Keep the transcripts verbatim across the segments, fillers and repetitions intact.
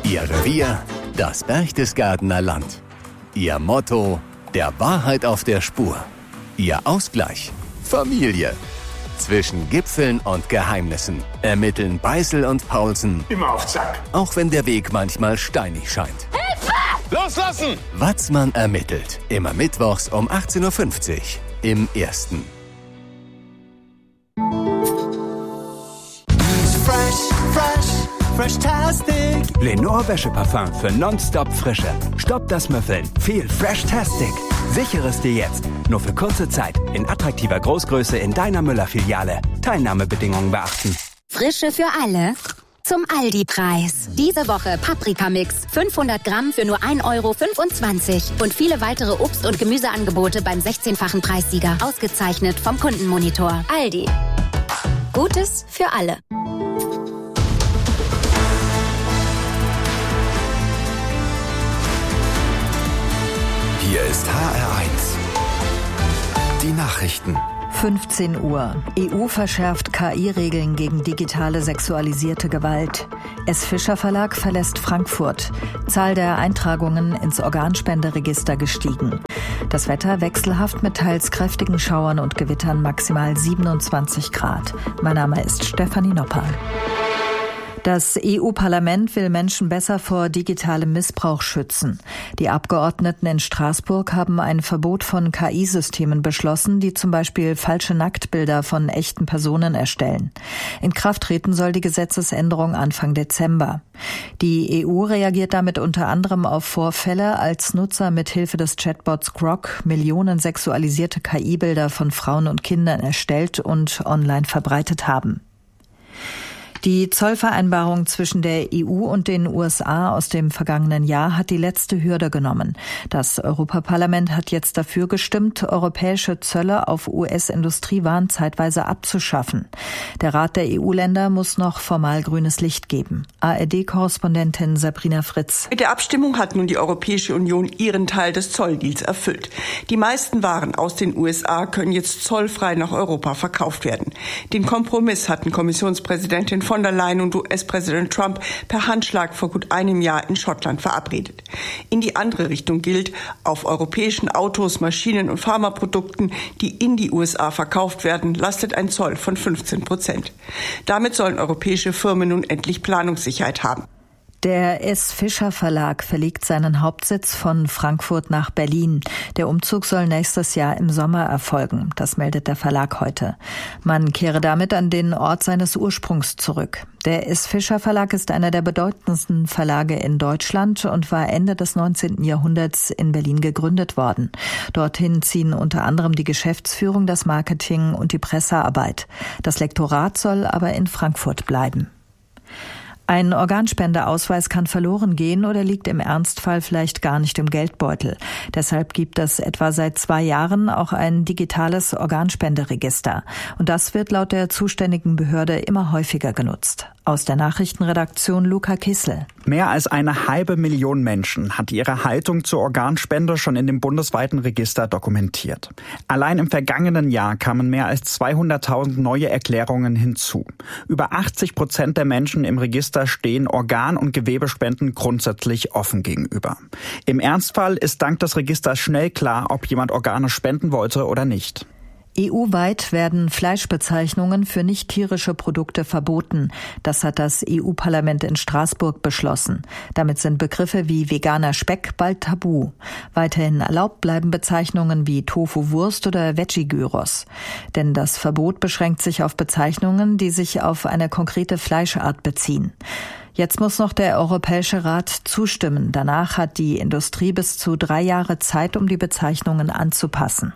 Ihr Revier, das Berchtesgadener Land. Ihr Motto, der Wahrheit auf der Spur. Ihr Ausgleich, Familie. Zwischen Gipfeln und Geheimnissen ermitteln Beißel und Paulsen. Immer auf Zack. Auch wenn der Weg manchmal steinig scheint. Hilfe! Loslassen! Watzmann ermittelt. Immer mittwochs um achtzehn Uhr fünfzig im Ersten. Fresh, fresh, fresh-tastic. Lenore Wäscheparfum für nonstop Frische. Stopp das Müffeln. Viel Fresh-tastic. Sichere es dir jetzt. Nur für kurze Zeit. In attraktiver Großgröße in deiner Müller-Filiale. Teilnahmebedingungen beachten. Frische für alle. Zum Aldi-Preis. Diese Woche Paprikamix. fünfhundert Gramm für nur ein Euro fünfundzwanzig. Und viele weitere Obst- und Gemüseangebote beim sechzehnfachen Preissieger. Ausgezeichnet vom Kundenmonitor. Aldi. Gutes für alle. Hier ist H R eins. Die Nachrichten. fünfzehn Uhr. E U verschärft K I-Regeln gegen digitale sexualisierte Gewalt. S. Fischer Verlag verlässt Frankfurt. Zahl der Eintragungen ins Organspenderegister gestiegen. Das Wetter wechselhaft mit teils kräftigen Schauern und Gewittern, maximal siebenundzwanzig Grad. Mein Name ist Stefanie Nopper. Das E U-Parlament will Menschen besser vor digitalem Missbrauch schützen. Die Abgeordneten in Straßburg haben ein Verbot von K I-Systemen beschlossen, die zum Beispiel falsche Nacktbilder von echten Personen erstellen. In Kraft treten soll die Gesetzesänderung Anfang Dezember. Die E U reagiert damit unter anderem auf Vorfälle, als Nutzer mit Hilfe des Chatbots Grok Millionen sexualisierte K I-Bilder von Frauen und Kindern erstellt und online verbreitet haben. Die Zollvereinbarung zwischen der E U und den U S A aus dem vergangenen Jahr hat die letzte Hürde genommen. Das Europaparlament hat jetzt dafür gestimmt, europäische Zölle auf U S-Industriewaren zeitweise abzuschaffen. Der Rat der E U-Länder muss noch formal grünes Licht geben. A R D-Korrespondentin Sabrina Fritz. Mit der Abstimmung hat nun die Europäische Union ihren Teil des Zolldeals erfüllt. Die meisten Waren aus den U S A können jetzt zollfrei nach Europa verkauft werden. Den Kompromiss hatten Kommissionspräsidentin von der Leyen und U S-Präsident Trump per Handschlag vor gut einem Jahr in Schottland verabredet. In die andere Richtung gilt, auf europäischen Autos, Maschinen und Pharmaprodukten, die in die U S A verkauft werden, lastet ein Zoll von fünfzehn Prozent. Damit sollen europäische Firmen nun endlich Planungssicherheit haben. Der S. Fischer Verlag verlegt seinen Hauptsitz von Frankfurt nach Berlin. Der Umzug soll nächstes Jahr im Sommer erfolgen. Das meldet der Verlag heute. Man kehre damit an den Ort seines Ursprungs zurück. Der S. Fischer Verlag ist einer der bedeutendsten Verlage in Deutschland und war Ende des neunzehnten Jahrhunderts in Berlin gegründet worden. Dorthin ziehen unter anderem die Geschäftsführung, das Marketing und die Pressearbeit. Das Lektorat soll aber in Frankfurt bleiben. Ein Organspendeausweis kann verloren gehen oder liegt im Ernstfall vielleicht gar nicht im Geldbeutel. Deshalb gibt es etwa seit zwei Jahren auch ein digitales Organspenderegister. Und das wird laut der zuständigen Behörde immer häufiger genutzt. Aus der Nachrichtenredaktion Luca Kissel. Mehr als eine halbe Million Menschen hat ihre Haltung zur Organspende schon in dem bundesweiten Register dokumentiert. Allein im vergangenen Jahr kamen mehr als zweihunderttausend neue Erklärungen hinzu. Über achtzig Prozent der Menschen im Register stehen Organ- und Gewebespenden grundsätzlich offen gegenüber. Im Ernstfall ist dank des Registers schnell klar, ob jemand Organe spenden wollte oder nicht. E U-weit werden Fleischbezeichnungen für nicht-tierische Produkte verboten. Das hat das E U-Parlament in Straßburg beschlossen. Damit sind Begriffe wie veganer Speck bald tabu. Weiterhin erlaubt bleiben Bezeichnungen wie Tofu-Wurst oder Veggie-Gyros. Denn das Verbot beschränkt sich auf Bezeichnungen, die sich auf eine konkrete Fleischart beziehen. Jetzt muss noch der Europäische Rat zustimmen. Danach hat die Industrie bis zu drei Jahre Zeit, um die Bezeichnungen anzupassen.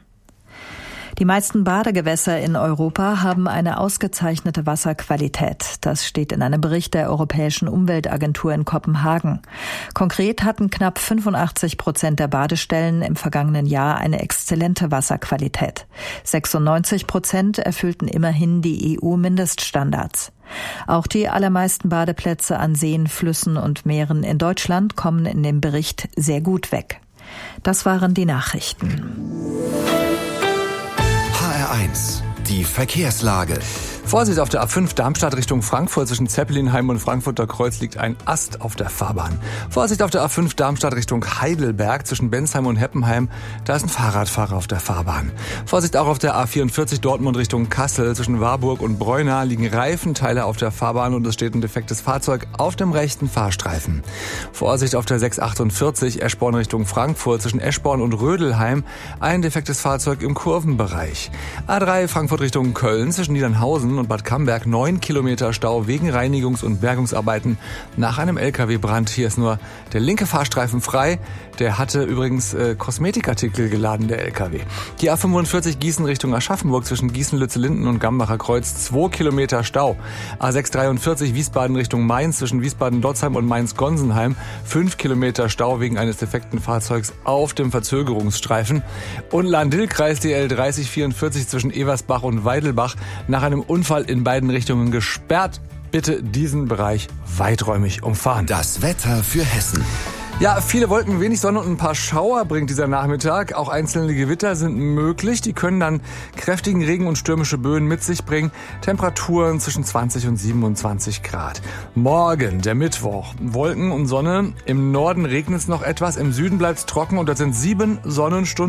Die meisten Badegewässer in Europa haben eine ausgezeichnete Wasserqualität. Das steht in einem Bericht der Europäischen Umweltagentur in Kopenhagen. Konkret hatten knapp fünfundachtzig Prozent der Badestellen im vergangenen Jahr eine exzellente Wasserqualität. sechsundneunzig Prozent erfüllten immerhin die E U-Mindeststandards. Auch die allermeisten Badeplätze an Seen, Flüssen und Meeren in Deutschland kommen in dem Bericht sehr gut weg. Das waren die Nachrichten. H R eins, die Verkehrslage. Vorsicht auf der A fünf Darmstadt Richtung Frankfurt. Zwischen Zeppelinheim und Frankfurter Kreuz liegt ein Ast auf der Fahrbahn. Vorsicht auf der A fünf Darmstadt Richtung Heidelberg. Zwischen Bensheim und Heppenheim. Da ist ein Fahrradfahrer auf der Fahrbahn. Vorsicht auch auf der A vierundvierzig Dortmund Richtung Kassel. Zwischen Warburg und Breuna liegen Reifenteile auf der Fahrbahn und es steht ein defektes Fahrzeug auf dem rechten Fahrstreifen. Vorsicht auf der sechshundertachtundvierzig Eschborn Richtung Frankfurt. Zwischen Eschborn und Rödelheim ein defektes Fahrzeug im Kurvenbereich. A drei Frankfurt Richtung Köln. Zwischen Niedernhausen und Bad Camberg neun Kilometer Stau wegen Reinigungs- und Bergungsarbeiten nach einem L K W-Brand. Hier ist nur der linke Fahrstreifen frei. Der hatte übrigens äh, Kosmetikartikel geladen, der L K W. Die A fünfundvierzig Gießen Richtung Aschaffenburg zwischen Gießen-Lützellinden und Gambacher Kreuz zwei Kilometer Stau. A sechshundertdreiundvierzig Wiesbaden Richtung Mainz zwischen Wiesbaden-Dotzheim und Mainz-Gonsenheim fünf Kilometer Stau wegen eines defekten Fahrzeugs auf dem Verzögerungsstreifen. Und Lahn-Dill-Kreis die L dreißig vierundvierzig zwischen Eversbach und Weidelbach nach einem Unfall in beiden Richtungen gesperrt. Bitte diesen Bereich weiträumig umfahren. Das Wetter für Hessen. Ja, viele Wolken, wenig Sonne und ein paar Schauer bringt dieser Nachmittag. Auch einzelne Gewitter sind möglich. Die können dann kräftigen Regen und stürmische Böen mit sich bringen. Temperaturen zwischen zwanzig und siebenundzwanzig Grad. Morgen, der Mittwoch. Wolken und Sonne. Im Norden regnet es noch etwas. Im Süden bleibt es trocken und das sind sieben Sonnenstunden.